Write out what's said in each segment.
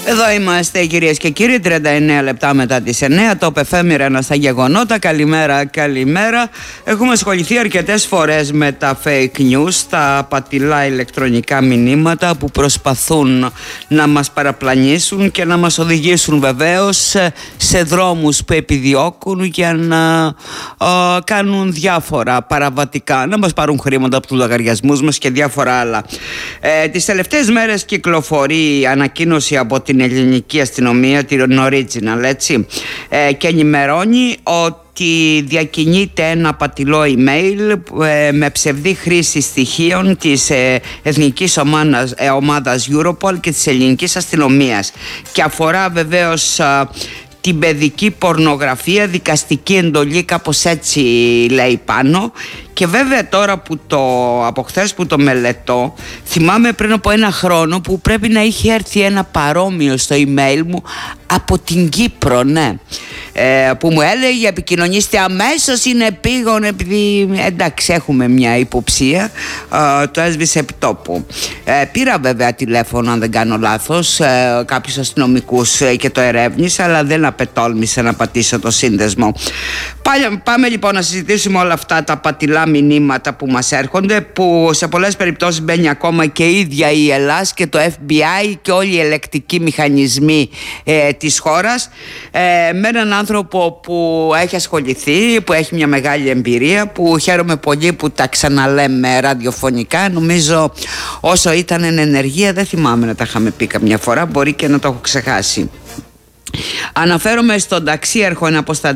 Εδώ είμαστε, κυρίες και κύριοι, 39 λεπτά μετά τις 9, το πεφέμιρενα στα γεγονότα. Καλημέρα, καλημέρα. Έχουμε ασχοληθεί αρκετές φορές με τα fake news, τα απατηλά ηλεκτρονικά μηνύματα που προσπαθούν να μας παραπλανήσουν και να μας οδηγήσουν βεβαίως σε δρόμους που επιδιώκουν για να κάνουν διάφορα παραβατικά, να μας πάρουν χρήματα από τους λογαριασμούς μας και διάφορα άλλα. Τις τελευταίες μέρες κυκλοφορεί ανακοίνωση από την ελληνική αστυνομία, την Original, έτσι, και ενημερώνει ότι διακινείται ένα απατηλό email με ψευδή χρήση στοιχείων της εθνικής ομάδας Europol και της ελληνικής αστυνομίας και αφορά βεβαίως την παιδική πορνογραφία, δικαστική εντολή, κάπως έτσι λέει πάνω. Και βέβαια τώρα που από χθες που το μελετώ, θυμάμαι πριν από ένα χρόνο που πρέπει να είχε έρθει ένα παρόμοιο στο email μου από την Κύπρο, ναι, που μου έλεγε επικοινωνήστε αμέσως, είναι επίγον, επειδή εντάξει έχουμε μια υποψία, το έσβησε επί τόπου. Πήρα βέβαια τηλέφωνο, αν δεν κάνω λάθος, κάποιους αστυνομικούς και το ερεύνησα, αλλά δεν απετόλμησα να πατήσω το σύνδεσμο. Πάμε λοιπόν να συζητήσουμε όλα αυτά τα πατηλά μηνύματα που μας έρχονται, που σε πολλές περιπτώσεις μπαίνει ακόμα και η ίδια η Ελλάς και το FBI και όλοι οι ελεκτικοί μηχανισμοί της χώρας, με έναν άνθρωπο που έχει ασχοληθεί, που έχει μια μεγάλη εμπειρία, που χαίρομαι πολύ που τα ξαναλέμε ραδιοφωνικά. Νομίζω όσο ήταν εν ενεργεία, δεν θυμάμαι να τα είχαμε πει καμιά φορά, μπορεί και να το έχω ξεχάσει. Αναφέρομαι στον ταξίαρχο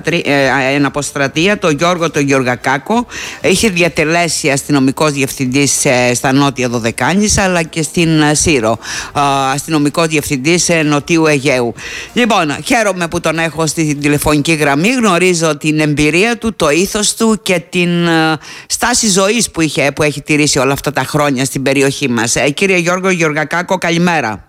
εν αποστρατεία, τον Γιώργο τον Γεωργακάκο. Είχε διατελέσει αστυνομικός διευθυντής στα Νότια Δωδεκάνησα, αλλά και στην Σύρο, αστυνομικός διευθυντής Νοτιού Αιγαίου. Λοιπόν, χαίρομαι που τον έχω στη τηλεφωνική γραμμή. Γνωρίζω την εμπειρία του, το ήθος του και την στάση ζωής που έχει τηρήσει όλα αυτά τα χρόνια στην περιοχή μας. Κύριε Γιώργο Γεωργακάκο, καλημέρα.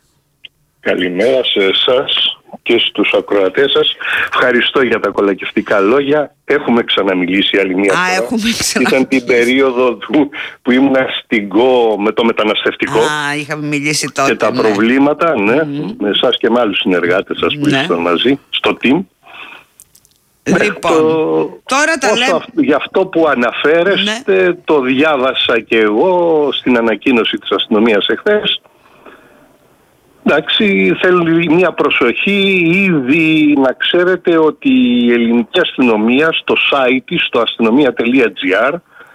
Καλημέρα σε εσάς και στους ακροατές σας. Ευχαριστώ για τα κολακευτικά λόγια. Έχουμε ξαναμιλήσει άλλη μια φορά. Ήταν την περίοδο που ήμουν στην ΚΟ με το μεταναστευτικό. Είχαμε μιλήσει τότε. Και τα προβλήματα, ναι, με εσάς και με άλλους συνεργάτες σας που ήσασταν μαζί, στο team. Λοιπόν, τώρα τα λέμε. Για αυτό που αναφέρεστε, το διάβασα και εγώ στην ανακοίνωση της αστυνομίας εχθές. Εντάξει, θέλει μια προσοχή. Ήδη να ξέρετε ότι η ελληνική αστυνομία στο site της, στο αστυνομία.gr,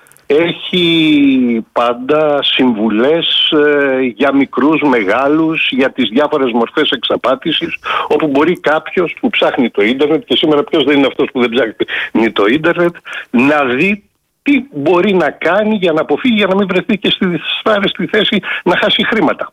έχει πάντα συμβουλές για μικρούς, μεγάλους, για τις διάφορες μορφές εξαπάτησης, όπου μπορεί κάποιος που ψάχνει το ίντερνετ, και σήμερα ποιος δεν είναι αυτός που δεν ψάχνει το ίντερνετ, να δει τι μπορεί να κάνει για να αποφύγει, για να μην βρεθεί και στη θέση να χάσει χρήματα.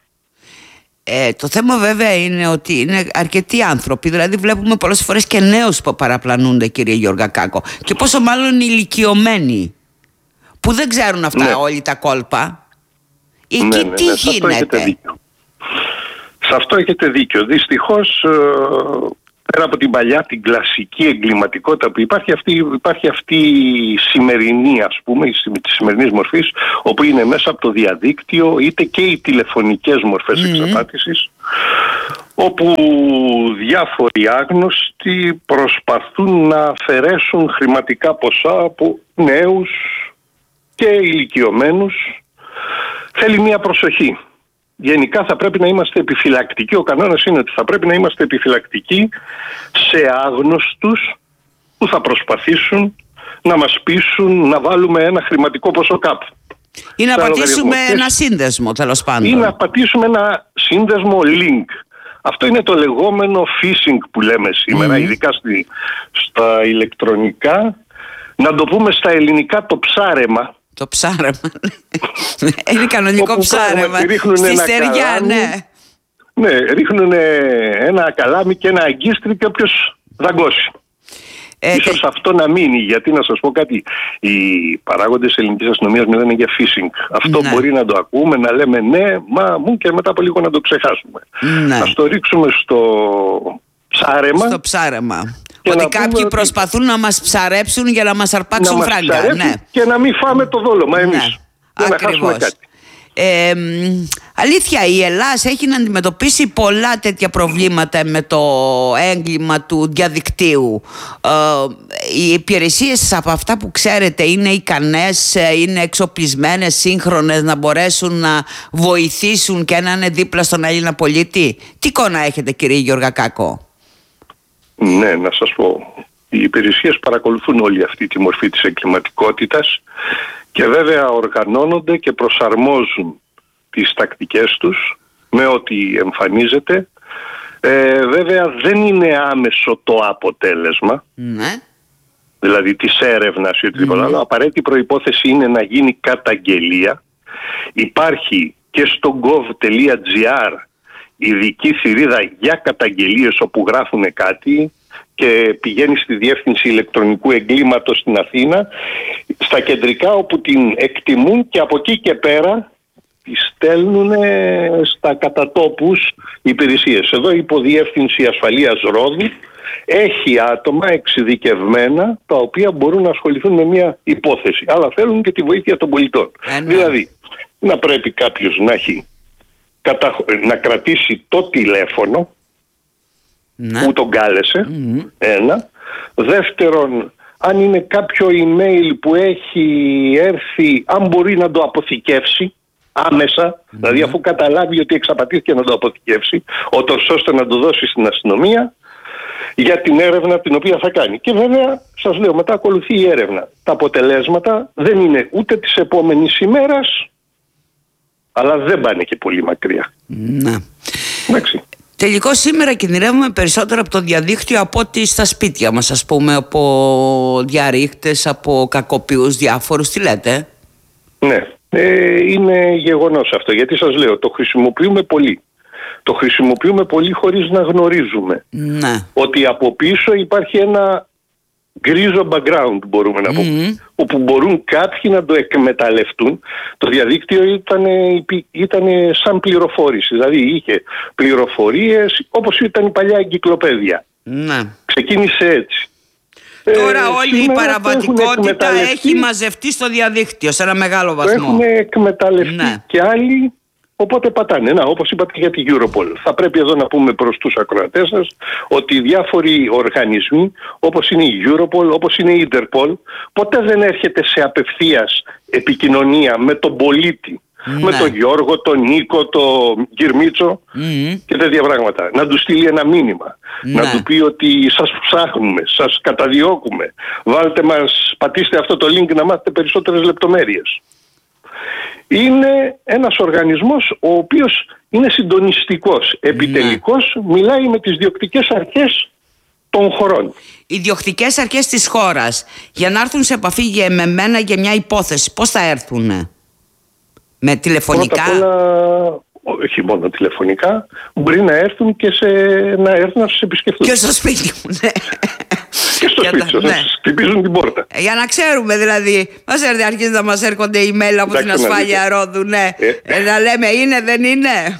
Το θέμα βέβαια είναι ότι είναι αρκετοί άνθρωποι, δηλαδή βλέπουμε πολλές φορές και νέους που παραπλανούνται, κύριε Γεωργακάκο, και πόσο μάλλον ηλικιωμένοι που δεν ξέρουν αυτά όλοι τα κόλπα. Εκεί τι γίνεται? Σε αυτό έχετε δίκιο. Δυστυχώς, πέρα από την παλιά, την κλασική εγκληματικότητα που υπάρχει αυτή η σημερινή, ας πούμε, της σημερινής μορφής, όπου είναι μέσα από το διαδίκτυο, είτε και οι τηλεφωνικές μορφές εξαπάτησης, όπου διάφοροι άγνωστοι προσπαθούν να αφαιρέσουν χρηματικά ποσά από νέους και ηλικιωμένους. Θέλει μια προσοχή. Γενικά θα πρέπει να είμαστε επιφυλακτικοί. Ο κανόνας είναι ότι θα πρέπει να είμαστε επιφυλακτικοί σε άγνωστους που θα προσπαθήσουν να μας πείσουν να βάλουμε ένα χρηματικό ποσό κάπου. Ή να πατήσουμε ένα σύνδεσμο, τέλος πάντων. Ή να πατήσουμε ένα σύνδεσμο link. Αυτό είναι το λεγόμενο phishing που λέμε σήμερα, ειδικά στα ηλεκτρονικά. Να το πούμε στα ελληνικά, το ψάρεμα. Το ψάρεμα. Είναι κανονικό ψάρεμα. Στη στεριά, ναι, ρίχνουν ένα καλάμι και ένα αγκίστρι και όποιος δαγκώσει. Ίσως αυτό να μείνει, γιατί να σας πω κάτι, οι παράγοντες ελληνικής αστυνομίας μιλάνε για phishing. Αυτό μπορεί να το ακούμε, να λέμε ναι, μα μου, και μετά από λίγο να το ξεχάσουμε. Ας το ρίξουμε στο ψάρεμα. Στο ψάρεμα. Ότι κάποιοι προσπαθούν να μας ψαρέψουν για να μας αρπάξουν φράγκα. Και να μην φάμε το δόλωμα εμείς. Για να χάσουμε κάτι. Αλήθεια, η Ελλάδα έχει να αντιμετωπίσει πολλά τέτοια προβλήματα με το έγκλημα του διαδικτύου. Οι υπηρεσίες από αυτά που ξέρετε είναι ικανές, είναι εξοπλισμένες, σύγχρονες, να μπορέσουν να βοηθήσουν και να είναι δίπλα στον Έλληνα πολίτη? Τι εικόνα έχετε, κύριε Γεωργακάκο? Ναι, να σας πω. Οι υπηρεσίες παρακολουθούν όλη αυτή τη μορφή της εγκληματικότητας και βέβαια οργανώνονται και προσαρμόζουν τις τακτικές τους με ό,τι εμφανίζεται. Βέβαια δεν είναι άμεσο το αποτέλεσμα, δηλαδή της έρευνας ή οτιδήποτε άλλο. Απαραίτητη προϋπόθεση είναι να γίνει καταγγελία. Υπάρχει και στο gov.gr ειδική θηρίδα για καταγγελίες όπου γράφουν κάτι και πηγαίνει στη Διεύθυνση Ηλεκτρονικού Εγκλήματος στην Αθήνα, στα κεντρικά, όπου την εκτιμούν και από εκεί και πέρα τη στέλνουν στα κατατόπους υπηρεσίες. Εδώ η Υποδιεύθυνση Ασφαλείας Ρόδου έχει άτομα εξειδικευμένα τα οποία μπορούν να ασχοληθούν με μια υπόθεση, αλλά θέλουν και τη βοήθεια των πολιτών. Δηλαδή να πρέπει κάποιος να κρατήσει το τηλέφωνο που τον κάλεσε, ένα. Δεύτερον, αν είναι κάποιο email που έχει έρθει, αν μπορεί να το αποθηκεύσει άμεσα, δηλαδή αφού καταλάβει ότι εξαπατήθηκε, να το αποθηκεύσει, ώστε να το δώσει στην αστυνομία για την έρευνα την οποία θα κάνει. Και βέβαια, σας λέω, μετά ακολουθεί η έρευνα. Τα αποτελέσματα δεν είναι ούτε της επόμενης ημέρας, αλλά δεν πάνε και πολύ μακριά. Εντάξει. Τελικώς σήμερα κινδυνεύουμε περισσότερο από το διαδίκτυο από ότι στα σπίτια μας, ας πούμε, από διαρρήχτες, από κακοποιούς διάφορους. Τι λέτε? Ναι, είναι γεγονός αυτό, γιατί σας λέω, το χρησιμοποιούμε πολύ. Το χρησιμοποιούμε πολύ χωρίς να γνωρίζουμε ότι από πίσω υπάρχει ένα γκρίζο background, μπορούμε να πούμε, όπου μπορούν κάποιοι να το εκμεταλλευτούν. Το διαδίκτυο ήταν σαν πληροφόρηση, δηλαδή είχε πληροφορίες όπως ήταν η παλιά εγκυκλοπαίδεια. Ξεκίνησε έτσι. Τώρα όλη η παραβατικότητα έχει μαζευτεί στο διαδίκτυο σε ένα μεγάλο βαθμό. Έχουν εκμεταλλευτεί και άλλοι, οπότε πατάνε. Όπως είπατε για τη Europol. Θα πρέπει εδώ να πούμε προς τους ακροατές σας ότι διάφοροι οργανισμοί, όπως είναι η Europol, όπως είναι η Interpol, ποτέ δεν έρχεται σε απευθείας επικοινωνία με τον πολίτη. Με τον Γιώργο, τον Νίκο, τον Γυρμίτσο και τέτοια πράγματα. Να του στείλει ένα μήνυμα. Να του πει ότι σας ψάχνουμε, σας καταδιώκουμε. πατήστε αυτό το link να μάθετε περισσότερες λεπτομέρειες. Είναι ένας οργανισμός ο οποίος είναι συντονιστικός. Επιτελικός μιλάει με τις διοκτικές αρχές των χωρών. Οι διοκτικές αρχές της χώρας, για να έρθουν σε επαφή με μένα για μια υπόθεση, πώς θα έρθουν? Με τηλεφωνικά? Πρώτα απ' όλα, όχι μόνο τηλεφωνικά, μπορεί να έρθουν και να έρθουν να σας επισκεφτούν. Και στο σπίτι μου, ναι. Και στο σπίτι σας, σας χτυπίζουν την πόρτα. Για να ξέρουμε δηλαδή, αρχίζει να μας έρχονται email από την ασφάλεια Ρόδου, ναι. Να λέμε είναι, δεν είναι?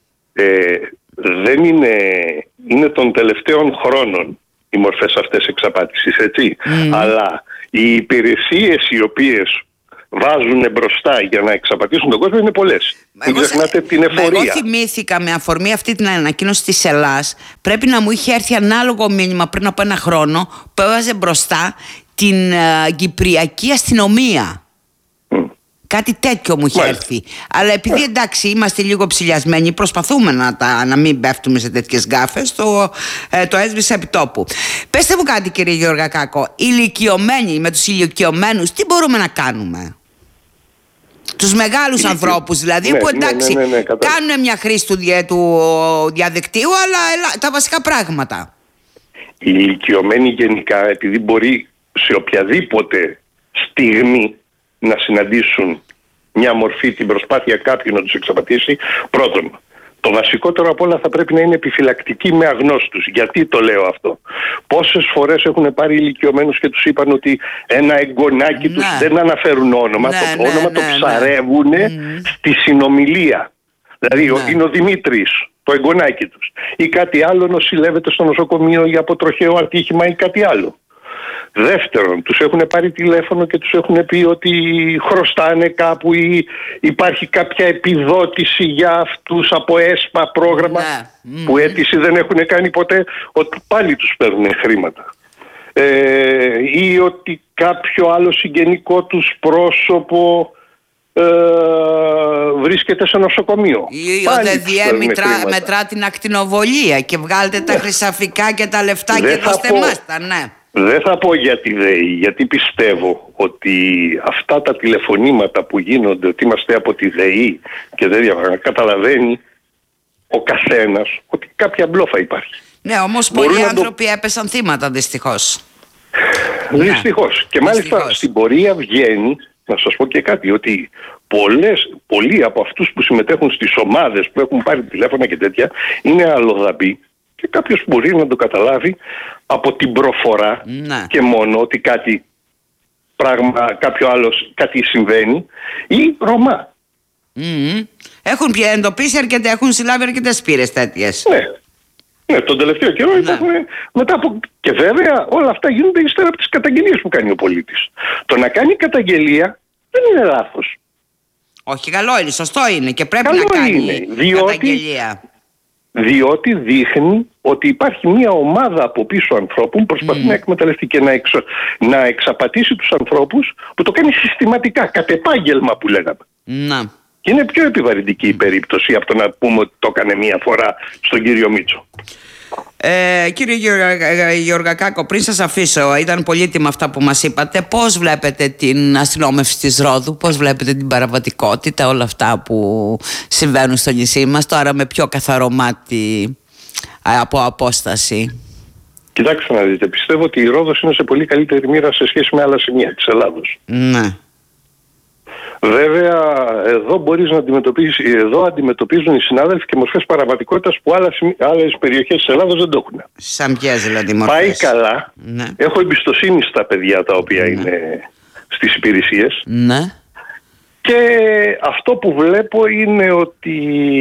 Δεν είναι, είναι των τελευταίων χρόνων οι μορφές αυτές εξαπάτησης, έτσι. Αλλά οι υπηρεσίες οι οποίες βάζουν μπροστά για να εξαπατήσουν τον κόσμο είναι πολλές. Μην ξεχνάτε την εφορία. Εγώ θυμήθηκα με αφορμή αυτή την ανακοίνωση της Ελλάς, πρέπει να μου είχε έρθει ανάλογο μήνυμα πριν από ένα χρόνο που έβαζε μπροστά την Κυπριακή αστυνομία. Κάτι τέτοιο μου είχε έρθει. Αλλά επειδή εντάξει είμαστε λίγο ψηλιασμένοι, προσπαθούμε να μην πέφτουμε σε τέτοιες γκάφες, το έσβησε επί τόπου. Πέστε μου κάτι, κύριε Γεωργακάκο, ηλικιωμένοι με τους ηλικιωμένους τι μπορούμε να κάνουμε? Τους μεγάλους ανθρώπους δηλαδή, που εντάξει κάνουν μια χρήση του διαδικτύου, αλλά τα βασικά πράγματα. Οι ηλικιωμένοι γενικά, επειδή μπορεί σε οποιαδήποτε στιγμή να συναντήσουν μια μορφή, την προσπάθεια κάποιου να τους εξαπατήσει, πρώτον, το βασικότερο απ' όλα θα πρέπει να είναι επιφυλακτικοί με αγνώστους. Γιατί το λέω αυτό? Πόσες φορές έχουν πάρει ηλικιωμένους και τους είπαν ότι ένα εγγονάκι τους, δεν αναφέρουν όνομα, το όνομα το ψαρεύουν στη συνομιλία. Δηλαδή είναι ο Δημήτρης, το εγγονάκι τους. Ή κάτι άλλο, νοσηλεύεται στο νοσοκομείο για από τροχαίο ατύχημα ή κάτι άλλο. Δεύτερον, τους έχουν πάρει τηλέφωνο και τους έχουν πει ότι χρωστάνε κάπου ή υπάρχει κάποια επιδότηση για αυτούς από ΕΣΠΑ πρόγραμμα, που αίτηση δεν έχουν κάνει ποτέ, ότι πάλι τους παίρνουν χρήματα. Ή ότι κάποιο άλλο συγγενικό τους πρόσωπο βρίσκεται σε νοσοκομείο. Ή ο ΔΔΕ μετρά την ακτινοβολία και βγάλτε τα χρυσαφικά και τα λεφτά και δώστε μας τα, ναι. Δεν θα πω για τη ΔΕΗ, γιατί πιστεύω ότι αυτά τα τηλεφωνήματα που γίνονται, ότι είμαστε από τη ΔΕΗ και δεν καταλαβαίνει ο καθένας ότι κάποια μπλόφα υπάρχει. Ναι, όμως πολλοί άνθρωποι έπεσαν θύματα, δυστυχώς. Δυστυχώς. Και μάλιστα στην πορεία βγαίνει, να σας πω και κάτι, ότι πολλοί από αυτούς που συμμετέχουν στις ομάδες που έχουν πάρει τηλέφωνα και τέτοια είναι αλλοδαποί. Και κάποιος μπορεί να το καταλάβει από την προφορά και μόνο ότι κάποιο άλλο κάτι συμβαίνει, ή Ρωμά. Έχουν εντοπίσει έχουν συλλάβει αρκετές πύρες τέτοιες. Ναι, τον τελευταίο καιρό υπάρχουν μετά από... Και βέβαια όλα αυτά γίνονται ύστερα από τις καταγγελίες που κάνει ο πολίτης. Το να κάνει καταγγελία δεν είναι λάθος. Όχι, καλό είναι, σωστό είναι και πρέπει να κάνει καταγγελία. Διότι δείχνει ότι υπάρχει μια ομάδα από πίσω ανθρώπων που προσπαθεί να εκμεταλλευτεί και να εξαπατήσει τους ανθρώπους, που το κάνει συστηματικά, κατ' επάγγελμα που λέγαμε. Και είναι πιο επιβαρυντική η περίπτωση από το να πούμε ότι το έκανε μία φορά στον κύριο Μίτσο. Κύριε Γεωργακάκο, πριν σας αφήσω, ήταν πολύτιμα αυτά που μας είπατε. Πώς βλέπετε την αστυνόμευση της Ρόδου, πώς βλέπετε την παραβατικότητα, όλα αυτά που συμβαίνουν στο νησί μας τώρα με πιο καθαρό μάτι από απόσταση? Κοιτάξτε να δείτε, πιστεύω ότι η Ρόδος είναι σε πολύ καλύτερη μοίρα σε σχέση με άλλα σημεία της Ελλάδος. Ναι. Βέβαια, εδώ αντιμετωπίζουν οι συνάδελφοι και μορφές παραβατικότητας που άλλες περιοχές της Ελλάδος δεν το έχουν. Σαν ποιες δηλαδή μορφές? Πάει καλά. Ναι. Έχω εμπιστοσύνη στα παιδιά τα οποία είναι στις υπηρεσίες. Ναι. Και αυτό που βλέπω είναι ότι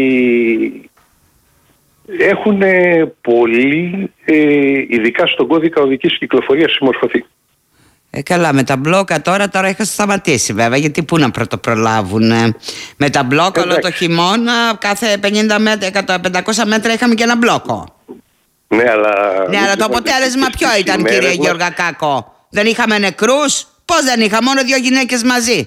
έχουν πολύ, ειδικά στον κώδικα οδικής κυκλοφορίας, συμμορφωθεί. Καλά, με τα μπλόκα τώρα είχα σταματήσει βέβαια, γιατί πού να πρωτοπρολάβουν. Με τα μπλόκα όλο το χειμώνα, κάθε 50 μέτρα, 500 μέτρα είχαμε και ένα μπλόκο. Ναι, αλλά το αποτέλεσμα ποιο ήταν, κύριε Γεωργακάκο? Δεν είχαμε νεκρούς? Πώς δεν είχα, μόνο 2 γυναίκες μαζί.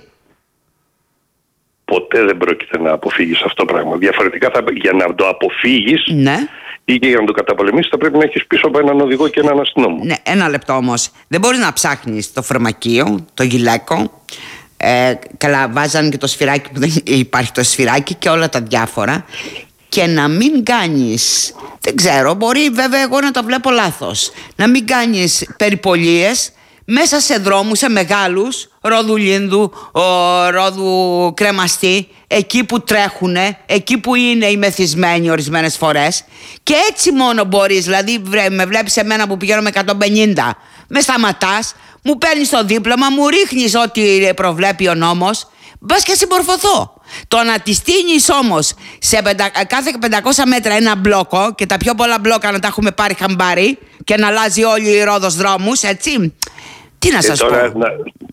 Ποτέ δεν πρόκειται να αποφύγεις αυτό το πράγμα. Διαφορετικά για να το αποφύγεις, ή και για να το καταπολεμήσεις, θα πρέπει να έχεις πίσω από έναν οδηγό και έναν αστυνόμο. Ναι, ένα λεπτό όμως. Δεν μπορείς να ψάχνεις το φαρμακείο, το γυλαίκο. Καλά, βάζανε και το σφυράκι που δεν υπάρχει, το σφυράκι και όλα τα διάφορα. Και να μην κάνεις, δεν ξέρω, μπορεί βέβαια εγώ να το βλέπω λάθος, να μην κάνεις περιπολίες μέσα σε δρόμους, σε μεγάλους, Ρόδου Λίνδου, Ρόδου Κρεμαστή, εκεί που τρέχουνε, εκεί που είναι οι μεθυσμένοι ορισμένες φορές. Και έτσι μόνο μπορείς, δηλαδή με βλέπεις εμένα που πηγαίνω με 150, με σταματάς, μου παίρνεις το δίπλωμα, μου ρίχνεις ό,τι προβλέπει ο νόμος, μπας και συμπορφωθώ. Το να τη στείνεις όμως σε κάθε 500 μέτρα ένα μπλόκο, και τα πιο πολλά μπλόκα να τα έχουμε πάρει χαμπάρι και να αλλάζει όλη η Ρόδος δρόμους, έτσι. Τι να σας τώρα, πω.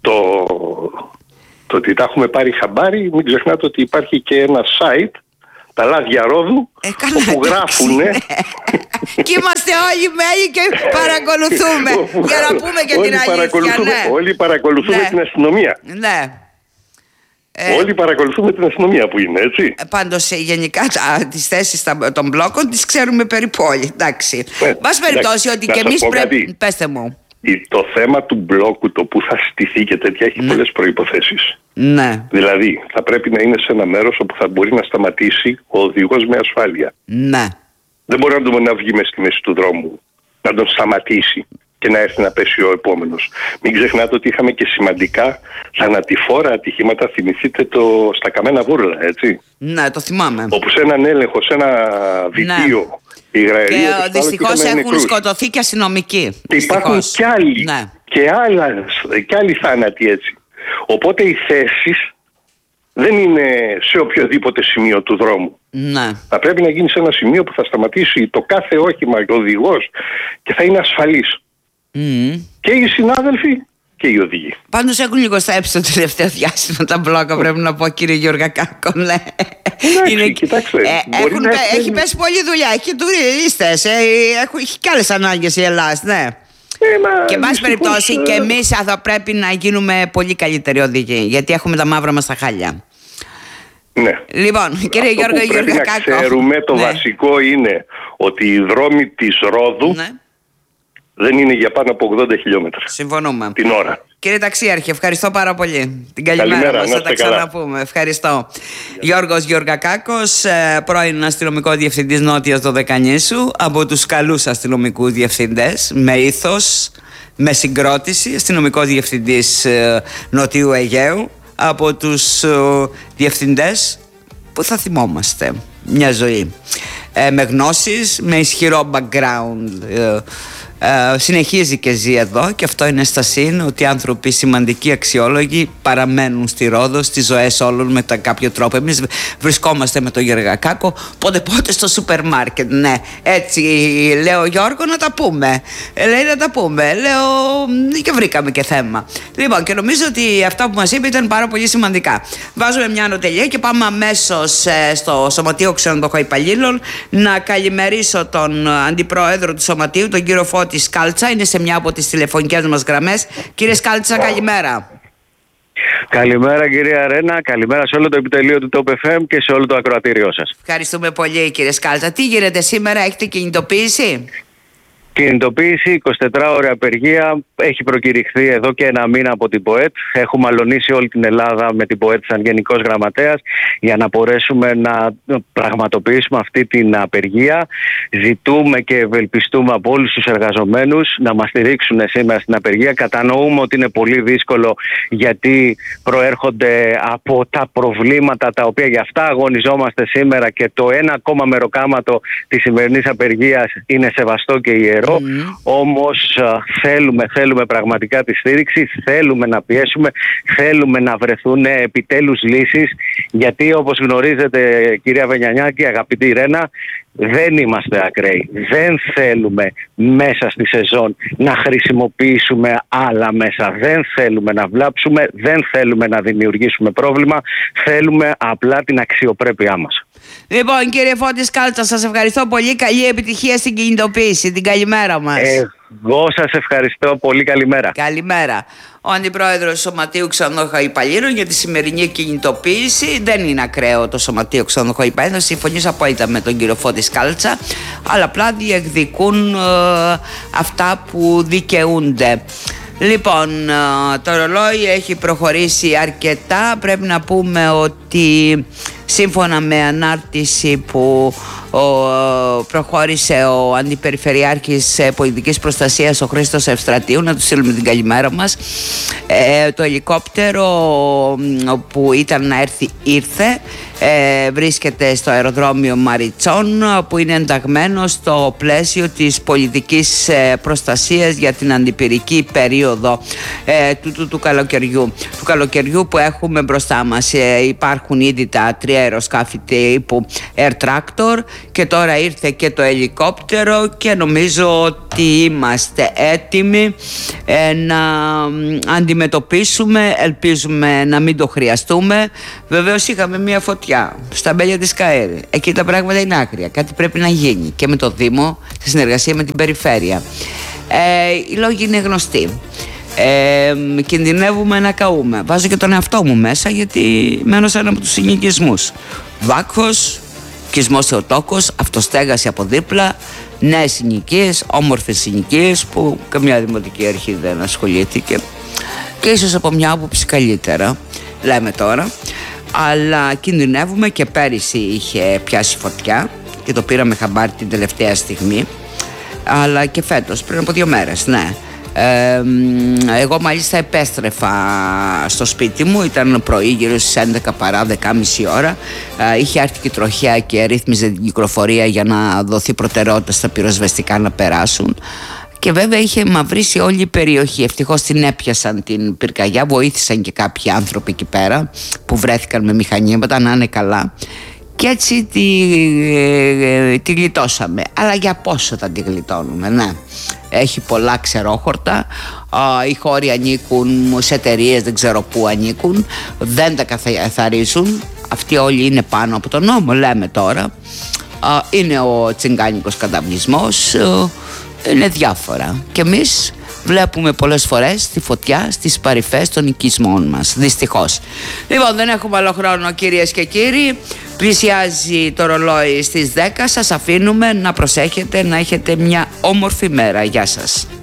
Το ότι τα έχουμε πάρει χαμπάρι, μην ξεχνάτε ότι υπάρχει και ένα site, τα Λάδια Ρόδου, όπου γράφουνε. Και είμαστε όλοι μέλη και παρακολουθούμε. Για να πούμε και την αλήθεια. Όλοι παρακολουθούμε την αστυνομία. Ναι. Όλοι παρακολουθούμε την αστυνομία που είναι, έτσι. Πάντως γενικά τις θέσεις των μπλόκων τις ξέρουμε περίπου όλοι. Εντάξει. Μπας περιπτώσει ότι και εμείς πρέπει. Πέστε μου. Το θέμα του μπλόκου, το που θα στηθεί και τέτοια, έχει πολλές προϋποθέσεις. Ναι. Δηλαδή, θα πρέπει να είναι σε ένα μέρος όπου θα μπορεί να σταματήσει ο οδηγός με ασφάλεια. Ναι. Δεν μπορεί να βγει μες στη μέση του δρόμου, να τον σταματήσει και να έρθει να πέσει ο επόμενος. Μην ξεχνάτε ότι είχαμε και σημαντικά θανατηφόρα ατυχήματα, θυμηθείτε στα Καμένα Βούρλα, έτσι. Ναι, το θυμάμαι. Όπου σε έναν έλεγχο, σε ένα βιτίο, και δυστυχώς έχουν σκοτωθεί και αστυνομικοί. Και υπάρχουν κι άλλοι, και άλλοι θάνατοι, έτσι. Οπότε οι θέσεις δεν είναι σε οποιοδήποτε σημείο του δρόμου. Ναι. Θα πρέπει να γίνει σε ένα σημείο που θα σταματήσει το κάθε όχημα και ο οδηγός και θα είναι ασφαλής. Και οι συνάδελφοι και οι οδηγοί. Πάντως έχουν λιγοστέψει το τελευταίο διάστημα τα μπλόκα, πρέπει να πω, κύριε Γεωργακάκο. Ναι. Κοιτάξτε, έχει πέσει πολλή δουλειά, έχει τουρίστες, έχει και άλλες ανάγκες η Ελλάδα, ναι. Και εν πάση περιπτώσει και εμείς θα πρέπει να γίνουμε πολύ καλύτεροι οδηγοί, γιατί έχουμε τα μαύρα μας τα χάλια. Ναι. Λοιπόν, κύριε Γιώργο Γεωργακάκο, να ξέρουμε το βασικό είναι ότι οι δρόμοι της Ρόδου δεν είναι για πάνω από 80 χιλιόμετρα. Συμφωνούμε. Την ώρα. Κύριε Ταξίαρχε, ευχαριστώ πάρα πολύ. Την καλημέρα μας, θα τα ξαναπούμε. Ευχαριστώ. Γιώργος Γεωργακάκος, πρώην αστυνομικό διευθυντής Νότιας Δωδεκανήσου, από τους καλούς αστυνομικούς διευθυντές, με ήθος, με συγκρότηση, αστυνομικός διευθυντής Νοτιού Αιγαίου, από τους διευθυντές που θα θυμόμαστε μια ζωή, με γνώσεις, με ισχυρό background. Συνεχίζει και ζει εδώ, και αυτό είναι στα σύν ότι οι άνθρωποι σημαντικοί, αξιόλογοι, παραμένουν στη Ρόδο, στις ζωές όλων με κάποιο τρόπο. Εμείς βρισκόμαστε με τον Γεωργακάκο πότε στο σούπερ μάρκετ. Ναι, έτσι λέω, Γιώργο, να τα πούμε. Λέει να τα πούμε. Λέω και βρήκαμε και θέμα. Λοιπόν, και νομίζω ότι αυτά που μας είπε ήταν πάρα πολύ σημαντικά. Βάζουμε μια ανωτελεία και πάμε αμέσως στο Σωματείο Ξενοδοχοϊπαλλήλων να καλημερίσω τον αντιπρόεδρο του Σωματείου, τον κύριο Φώτη Σκάλτσα. Είναι σε μια από τις τηλεφωνικές μας γραμμές. Κύριε Σκάλτσα, καλημέρα. Καλημέρα κυρία Ρένα, καλημέρα σε όλο το επιτελείο του Top FM και σε όλο το ακροατήριό σας. Ευχαριστούμε πολύ κύριε Σκάλτσα. Τι γίνεται σήμερα, έχετε κινητοποίηση? Κινητοποίηση, 24 ώρια απεργία, έχει προκηρυχθεί εδώ και ένα μήνα από την ΠΟΕΤ. Έχουμε αλωνίσει όλη την Ελλάδα με την ΠΟΕΤ σαν Γενικός Γραμματέας για να μπορέσουμε να πραγματοποιήσουμε αυτή την απεργία. Ζητούμε και ευελπιστούμε από όλους τους εργαζομένους να μας στηρίξουν σήμερα στην απεργία. Κατανοούμε ότι είναι πολύ δύσκολο, γιατί προέρχονται από τα προβλήματα τα οποία γι' αυτά αγωνιζόμαστε σήμερα, και το ένα ακόμα μεροκάματο της σημερινής απεργίας είναι σεβαστό και ιερό. Όμως θέλουμε πραγματικά τη στήριξη, θέλουμε να πιέσουμε, θέλουμε να βρεθούν επιτέλους λύσεις, γιατί όπως γνωρίζετε κυρία Βενιανιάκη, αγαπητή Ρένα, δεν είμαστε ακραίοι. Δεν θέλουμε μέσα στη σεζόν να χρησιμοποιήσουμε άλλα μέσα. Δεν θέλουμε να βλάψουμε, δεν θέλουμε να δημιουργήσουμε πρόβλημα. Θέλουμε απλά την αξιοπρέπειά μας. Λοιπόν, κύριε Φώτη Σκάλτσα, σας ευχαριστώ πολύ. Καλή επιτυχία στην κινητοποίηση. Την καλημέρα μας. Εγώ σας ευχαριστώ πολύ. Καλημέρα. Καλημέρα. Ο Αντιπρόεδρος του Σωματείου Ξενοδοχοϊπαλλήλων για τη σημερινή κινητοποίηση. Δεν είναι ακραίο το Σωματείο Ξενοδοχοϊπαλλήλων. Συμφωνήσω απόλυτα με τον κύριο Φώτη Σκάλτσα. Αλλά απλά διεκδικούν αυτά που δικαιούνται. Λοιπόν, το ρολόι έχει προχωρήσει αρκετά. Πρέπει να πούμε ότι σύμφωνα με ανάρτηση που προχώρησε ο Αντιπεριφερειάρχης Πολιτικής Προστασίας, ο Χρήστος Ευστρατείου, να του στείλουμε την καλημέρα μας, το ελικόπτερο που ήταν να έρθει ήρθε. Βρίσκεται στο αεροδρόμιο Μαριτσών, που είναι ενταγμένο στο πλαίσιο της πολιτικής προστασίας για την αντιπυρική περίοδο του καλοκαιριού που έχουμε μπροστά μας. Υπάρχουν ήδη τα 3 αεροσκάφη τύπου Air Tractor και τώρα ήρθε και το ελικόπτερο, και νομίζω ότι είμαστε έτοιμοι να αντιμετωπίσουμε. Ελπίζουμε να μην το χρειαστούμε. Βεβαίως είχαμε μια φωτιά στα Μπέλια της ΚΑΕΡ. Εκεί τα πράγματα είναι άκρια. Κάτι πρέπει να γίνει και με το Δήμο, σε συνεργασία με την Περιφέρεια. Οι λόγοι είναι γνωστοί. Κινδυνεύουμε να καούμε. Βάζω και τον εαυτό μου μέσα, γιατί μένω σε ένα από τους συνοικισμούς. Βάκχος, οικισμός Θεοτόκος, αυτοστέγαση από δίπλα, νέες συνοικίες, όμορφες συνοικίες που καμιά δημοτική αρχή δεν ασχολήθηκε, και ίσως από μια άποψη καλύτερα, λέμε τώρα. Αλλά κινδυνεύουμε, και πέρυσι είχε πιάσει φωτιά και το πήραμε χαμπάρι την τελευταία στιγμή, αλλά και φέτος πριν από 2 μέρες, ναι. Εγώ μάλιστα επέστρεφα στο σπίτι μου, ήταν πρωί γύρω στις 11 παρά 10.30 ώρα. Είχε έρθει και η τροχέα και ρύθμιζε την κυκλοφορία για να δοθεί προτεραιότητα στα πυροσβεστικά να περάσουν. Και βέβαια είχε μαυρίσει όλη η περιοχή. Ευτυχώς την έπιασαν την πυρκαγιά, βοήθησαν και κάποιοι άνθρωποι εκεί πέρα που βρέθηκαν με μηχανήματα να είναι καλά. Και έτσι τη γλιτώσαμε. Αλλά για πόσο θα τη γλιτώνουμε? Ναι, έχει πολλά ξερόχορτα. Οι χώροι ανήκουν σε εταιρείες, δεν ξέρω πού ανήκουν, δεν τα καθαρίζουν. Αυτοί όλοι είναι πάνω από τον νόμο, λέμε τώρα. Είναι ο τσιγκάνικος καταβλισμός, είναι διάφορα. Και εμείς βλέπουμε πολλές φορές τη φωτιά στις παρυφές των οικισμών μας, δυστυχώς. Λοιπόν, δεν έχουμε άλλο χρόνο, κυρίες και κύριοι. Πλησιάζει το ρολόι στις 10. Σας αφήνουμε να προσέχετε, να έχετε μια όμορφη μέρα. Γεια σας.